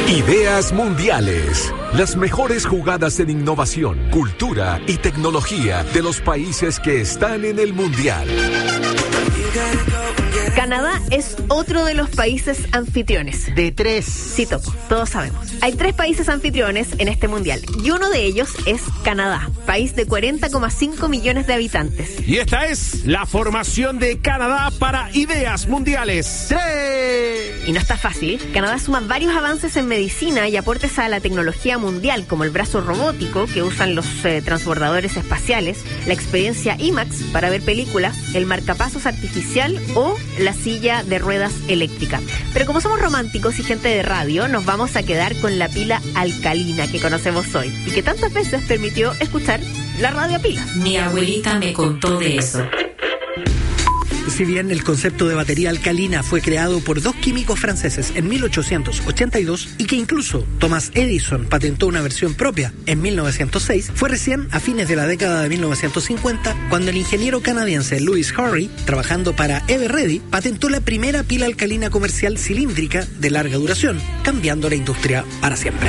Ideas mundiales. Las mejores jugadas en innovación, cultura y tecnología de los países que están en el mundial. Canadá es otro de los países anfitriones. De 3. Sí, Topo, todos sabemos. Hay 3 países anfitriones en este mundial y uno de ellos es Canadá, país de 40,5 millones de habitantes. Y esta es la formación de Canadá para Ideas Mundiales. 3. Y no está fácil. Canadá suma varios avances en medicina y aportes a la tecnología mundial, como el brazo robótico que usan los transbordadores espaciales, la experiencia IMAX para ver películas, el marcapasos artificial o la silla de ruedas eléctrica. Pero como somos románticos y gente de radio, nos vamos a quedar con la pila alcalina que conocemos hoy y que tantas veces permitió escuchar la radio a pilas. Mi abuelita me contó de eso. Si bien el concepto de batería alcalina fue creado por 2 químicos franceses en 1882 y que incluso Thomas Edison patentó una versión propia en 1906, fue recién a fines de la década de 1950 cuando el ingeniero canadiense Louis Harry, trabajando para Everready, patentó la primera pila alcalina comercial cilíndrica de larga duración, cambiando la industria para siempre.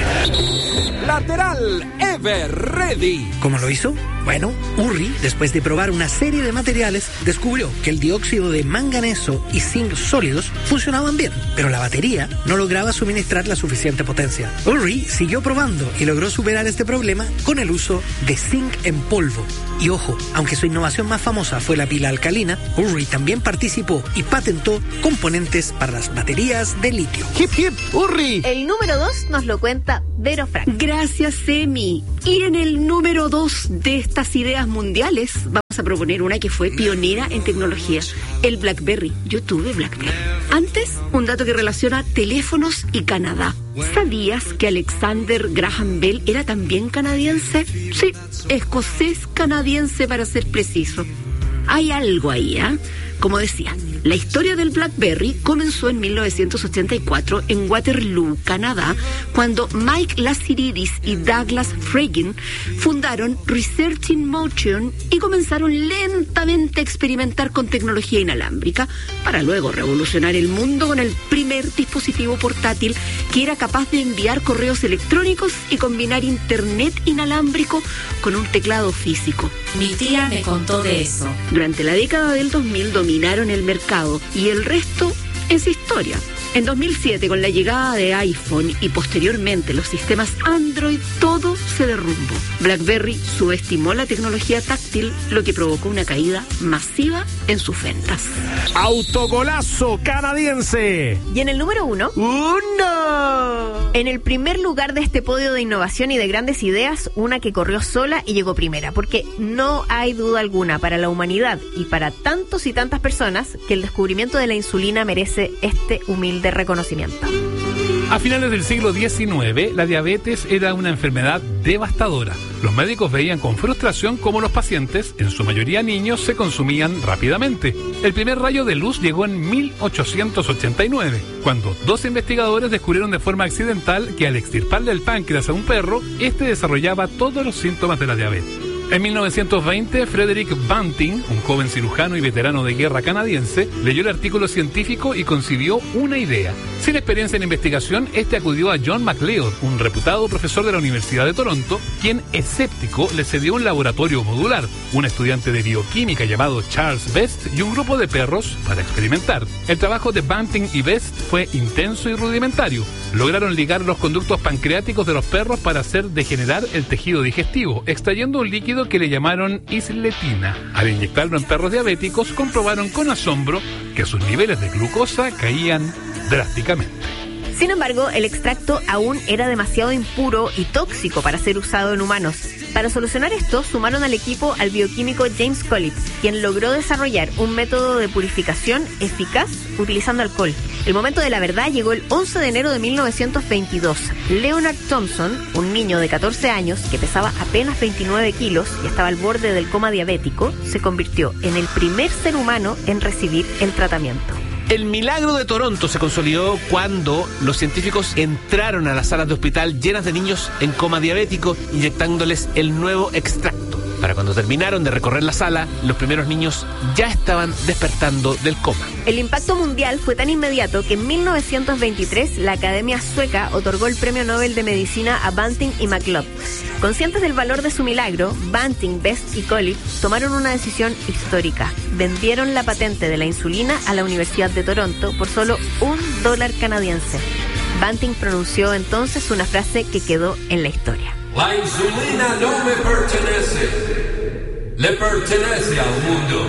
Lateral Everready. ¿Cómo lo hizo? Bueno, Urry, después de probar una serie de materiales, descubrió que el dióxido de manganeso y zinc sólidos funcionaban bien, pero la batería no lograba suministrar la suficiente potencia. Urry siguió probando y logró superar este problema con el uso de zinc en polvo. Y ojo, aunque su innovación más famosa fue la pila alcalina, Urry también participó y patentó componentes para las baterías de litio. ¡Hip, hip, Urry! El número 2 nos lo cuenta Vero Frank. Gracias, Emi. Y en el número 2 de estas ideas mundiales, vamos a proponer una que fue pionera en tecnología, el BlackBerry. Yo tuve BlackBerry. Antes, un dato que relaciona teléfonos y Canadá. ¿Sabías que Alexander Graham Bell era también canadiense? Sí, escocés-canadiense para ser preciso. Hay algo ahí, ¿eh? Como decía, la historia del BlackBerry comenzó en 1984 en Waterloo, Canadá, cuando Mike Lazaridis y Douglas Fragin fundaron Research in Motion y comenzaron lentamente a experimentar con tecnología inalámbrica para luego revolucionar el mundo con el primer dispositivo portátil que era capaz de enviar correos electrónicos y combinar internet inalámbrico con un teclado físico. Mi tía me contó de eso. Durante la década del 2000 dominaron el mercado y el resto es historia. En 2007, con la llegada de iPhone y posteriormente los sistemas Android, todo se derrumbó. BlackBerry subestimó la tecnología táctil, lo que provocó una caída masiva en sus ventas. ¡Autogolazo canadiense! Y en el número 1... ¡Uno! En el primer lugar de este podio de innovación y de grandes ideas, una que corrió sola y llegó primera, porque no hay duda alguna para la humanidad y para tantos y tantas personas que el descubrimiento de la insulina merece este humilde reconocimiento. A finales del siglo XIX, la diabetes era una enfermedad devastadora. Los médicos veían con frustración cómo los pacientes, en su mayoría niños, se consumían rápidamente. El primer rayo de luz llegó en 1889, cuando 2 investigadores descubrieron de forma accidental que al extirparle el páncreas a un perro, este desarrollaba todos los síntomas de la diabetes. En 1920, Frederick Banting, un joven cirujano y veterano de guerra canadiense, leyó el artículo científico y concibió una idea. Sin experiencia en investigación, este acudió a John MacLeod, un reputado profesor de la Universidad de Toronto, quien, escéptico, le cedió un laboratorio modular, un estudiante de bioquímica llamado Charles Best y un grupo de perros para experimentar. El trabajo de Banting y Best fue intenso y rudimentario. Lograron ligar los conductos pancreáticos de los perros para hacer degenerar el tejido digestivo, extrayendo un líquido que le llamaron isletina. Al inyectarlo en perros diabéticos, comprobaron con asombro que sus niveles de glucosa caían drásticamente. Sin embargo, el extracto aún era demasiado impuro y tóxico para ser usado en humanos. Para solucionar esto, sumaron al equipo al bioquímico James Collip, quien logró desarrollar un método de purificación eficaz utilizando alcohol. El momento de la verdad llegó el 11 de enero de 1922. Leonard Thompson, un niño de 14 años que pesaba apenas 29 kilos y estaba al borde del coma diabético, se convirtió en el primer ser humano en recibir el tratamiento. El milagro de Toronto se consolidó cuando los científicos entraron a las salas de hospital llenas de niños en coma diabético, inyectándoles el nuevo extracto. Para cuando terminaron de recorrer la sala, los primeros niños ya estaban despertando del coma. El impacto mundial fue tan inmediato que en 1923 la Academia Sueca otorgó el Premio Nobel de Medicina a Banting y McLeod. Conscientes del valor de su milagro, Banting, Best y Collip tomaron una decisión histórica. Vendieron la patente de la insulina a la Universidad de Toronto por solo $1 canadiense. Banting pronunció entonces una frase que quedó en la historia. La insulina no me pertenece, le pertenece al mundo.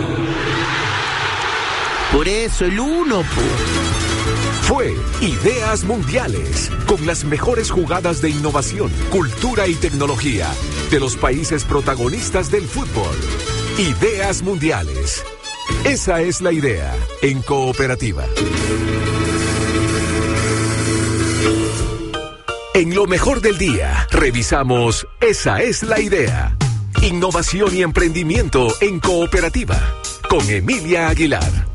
Por eso el uno, Fue Ideas Mundiales, con las mejores jugadas de innovación, cultura y tecnología de los países protagonistas del fútbol. Ideas Mundiales. Esa es la idea en Cooperativa. En lo mejor del día, revisamos Esa es la idea. Innovación y emprendimiento en Cooperativa, con Emilia Aguilar.